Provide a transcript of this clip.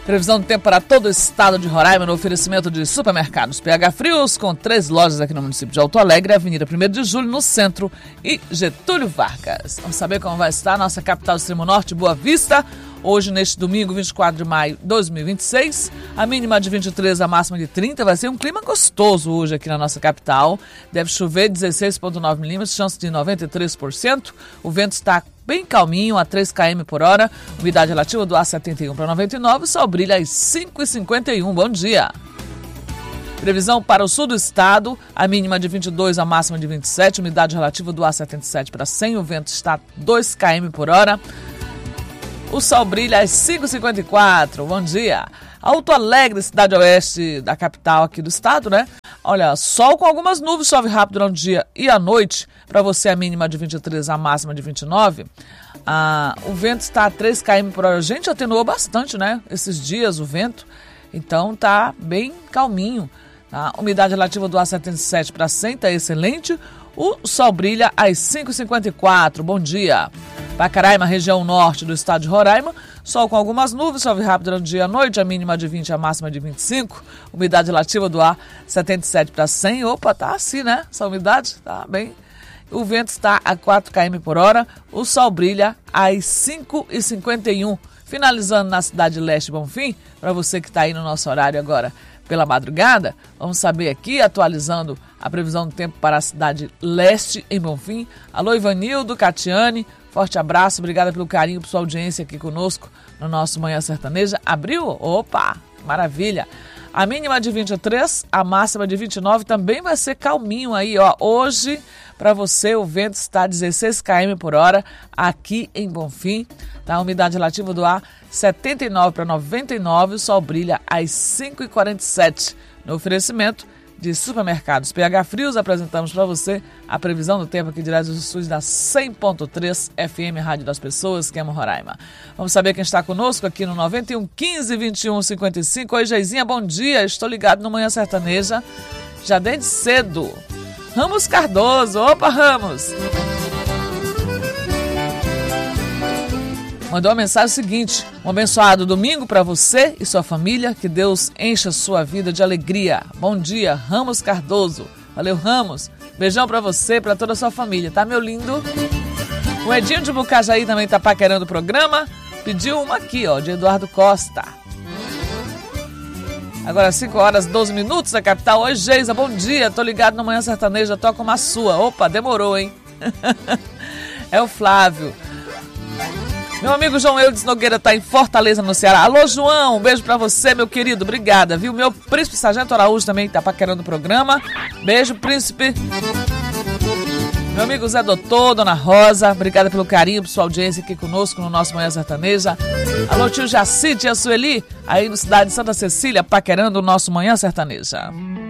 Previsão do tempo para todo o estado de Roraima no oferecimento de supermercados PH Frios, com 3 lojas aqui no município de Alto Alegre, Avenida 1º de Julho, no centro, e Getúlio Vargas. Vamos saber como vai estar a nossa capital extremo norte, Boa Vista, hoje neste domingo, 24 de maio de 2026. A mínima de 23, a máxima de 30. Vai ser um clima gostoso hoje aqui na nossa capital. Deve chover 16,9 milímetros, chance de 93%. O vento está bem calminho, a 3 km por hora. Umidade relativa do ar 71 para 99. O sol brilha às 5h51. Bom dia. Previsão para o sul do estado, a mínima de 22, a máxima de 27. Umidade relativa do ar 77 para 100. O vento está 2 km por hora. O sol brilha às 5h54. Bom dia. Alto Alegre, cidade oeste da capital aqui do estado, né? Olha, sol com algumas nuvens, chove rápido durante o dia e à noite. Para você, a mínima de 23, a máxima de 29. O vento está a 3 km por hora. Gente, atenuou bastante, né? Esses dias o vento. Então tá bem calminho. Tá? Umidade relativa do ar 77 para 100, tá excelente. O sol brilha às 5h54. Bom dia. Pacaraima, região norte do estado de Roraima. Sol com algumas nuvens, chove rápido durante o dia e à noite, a mínima de 20, a máxima de 25. Umidade relativa do ar 77 para 100. Opa, tá assim, né? Essa umidade tá bem. O vento está a 4 km por hora. O sol brilha às 5h51. Finalizando na cidade leste Bonfim, para você que está aí no nosso horário agora pela madrugada, vamos saber aqui, atualizando a previsão do tempo para a cidade leste em Bonfim. Alô, Ivanildo, Catiane, forte abraço, obrigada pelo carinho, por sua audiência aqui conosco no nosso Manhã Sertaneja. Abriu? Opa, maravilha! A mínima de 23, a máxima de 29, também vai ser calminho aí, ó. Hoje, para você, o vento está a 16 km por hora aqui em Bonfim. Tá? A umidade relativa do ar 79 para 99, o sol brilha às 5h47. No oferecimento de supermercados PH Frios, apresentamos para você a previsão do tempo aqui direto dos estúdios da 100.3 FM, Rádio das Pessoas, que é Roraima. Vamos saber quem está conosco aqui no 91 15 21 55. Oi, Geizinha, bom dia. Estou ligado no Manhã Sertaneja, já desde cedo. Ramos Cardoso. Opa, Ramos. Mandou uma mensagem seguinte: um abençoado domingo para você e sua família, que Deus encha sua vida de alegria. Bom dia, Ramos Cardoso. Valeu, Ramos. Beijão para você e para toda a sua família, tá, meu lindo? O Edinho de Bucajaí também tá paquerando o programa. Pediu uma aqui, ó, de Eduardo Costa. Agora 5h12 da capital. Oi, Geisa, bom dia. Tô ligado no Manhã Sertaneja, toca uma sua. Opa, demorou, hein? É o Flávio. Meu amigo João Eudes Nogueira tá em Fortaleza, no Ceará. Alô, João, um beijo pra você, meu querido. Obrigada, viu? Meu príncipe Sargento Araújo também tá paquerando o programa. Beijo, príncipe. Meu amigo Zé Doutor, Dona Rosa, obrigada pelo carinho, por sua audiência aqui conosco no nosso Manhã Sertaneja. Alô, tio Jaci, tia Sueli, aí no cidade de Santa Cecília, paquerando o nosso Manhã Sertaneja.